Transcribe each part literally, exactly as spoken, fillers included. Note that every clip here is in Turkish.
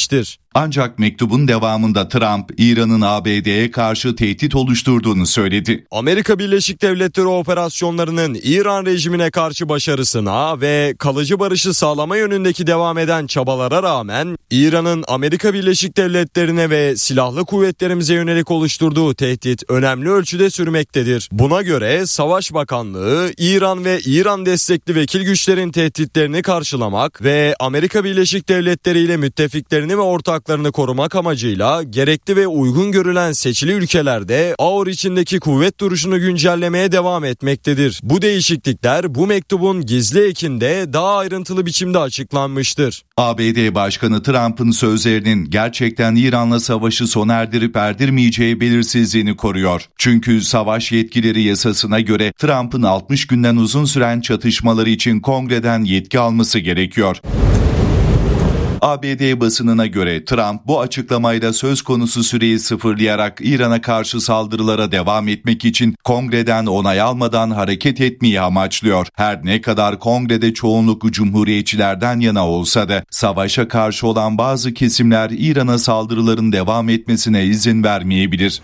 etmiştir. Ancak mektubun devamında Trump, İran'ın A B D'ye karşı tehdit oluşturduğunu söyledi. Amerika Birleşik Devletleri operasyonlarının İran rejimine karşı başarısına ve kalıcı barışı sağlama yönündeki devam eden çabalara rağmen İran'ın Amerika Birleşik Devletleri'ne ve silahlı kuvvetlerimize yönelik oluşturduğu tehdit önemli ölçüde sürmektedir. Buna göre Savaş Bakanlığı, İran ve İran destekli vekil güçlerin tehditlerini karşılamak ve Amerika Birleşik Devletleri ile müttefiklerini ve ortaklarını korumak amacıyla gerekli ve uygun görülen seçili ülkelerde A O R içindeki kuvvet duruşunu güncellemeye devam etmektedir. Bu değişiklikler bu mektubun gizli ekinde daha ayrıntılı biçimde açıklanmıştır. A B D Başkanı Trump'ın sözlerinin gerçekten İran'la savaşı sona erdirip erdirmeyeceği belirsizliğini koruyor. Çünkü savaş yetkileri yasasına göre Trump'ın altmış günden uzun süren çatışmaları için Kongreden yetki alması gerekiyor. A B D basınına göre Trump bu açıklamayla söz konusu süreyi sıfırlayarak İran'a karşı saldırılara devam etmek için Kongreden onay almadan hareket etmeyi amaçlıyor. Her ne kadar Kongrede çoğunluk cumhuriyetçilerden yana olsa da savaşa karşı olan bazı kesimler İran'a saldırıların devam etmesine izin vermeyebilir.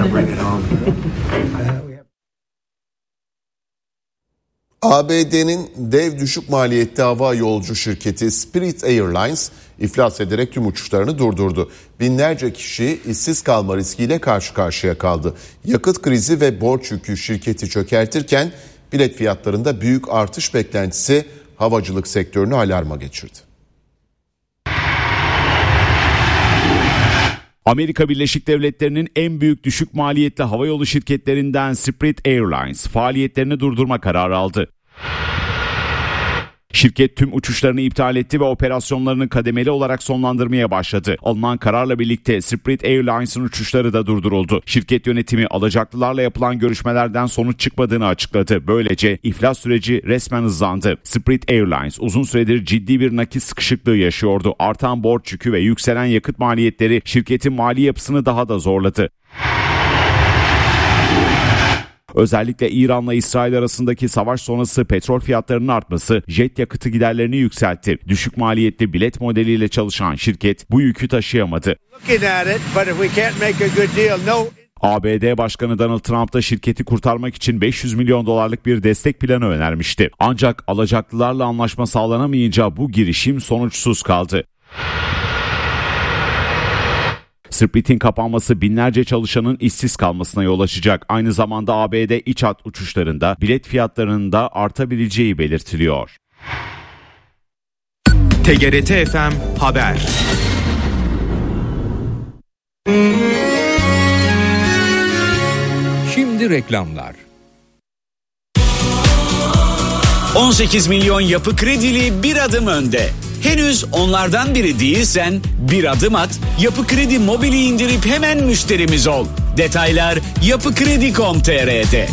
A B D'nin dev düşük maliyetli hava yolcu şirketi Spirit Airlines iflas ederek tüm uçuşlarını durdurdu. Binlerce kişi işsiz kalma riskiyle karşı karşıya kaldı. Yakıt krizi ve borç yükü şirketi çökertirken bilet fiyatlarında büyük artış beklentisi havacılık sektörünü alarma geçirdi. Amerika Birleşik Devletleri'nin en büyük düşük maliyetli havayolu şirketlerinden Spirit Airlines faaliyetlerini durdurma kararı aldı. Şirket tüm uçuşlarını iptal etti ve operasyonlarını kademeli olarak sonlandırmaya başladı. Alınan kararla birlikte Spirit Airlines'ın uçuşları da durduruldu. Şirket yönetimi alacaklılarla yapılan görüşmelerden sonuç çıkmadığını açıkladı. Böylece iflas süreci resmen hızlandı. Spirit Airlines uzun süredir ciddi bir nakit sıkışıklığı yaşıyordu. Artan borç yükü ve yükselen yakıt maliyetleri şirketin mali yapısını daha da zorladı. Özellikle İran'la İsrail arasındaki savaş sonrası petrol fiyatlarının artması jet yakıtı giderlerini yükseltti. Düşük maliyetli bilet modeliyle çalışan şirket bu yükü taşıyamadı. A B D Başkanı Donald Trump da şirketi kurtarmak için beş yüz milyon dolarlık bir destek planı önermişti. Ancak alacaklılarla anlaşma sağlanamayınca bu girişim sonuçsuz kaldı. Spirit'in kapanması binlerce çalışanın işsiz kalmasına yol açacak. Aynı zamanda A B D iç hat uçuşlarında bilet fiyatlarının da artabileceği belirtiliyor. T G R T F M Haber. Şimdi reklamlar. on sekiz milyon yapı kredili bir adım önde. Henüz onlardan biri değilsen bir adım at, Yapı Kredi Mobil'i indirip hemen müşterimiz ol. Detaylar yapı kredi nokta com nokta tr''de.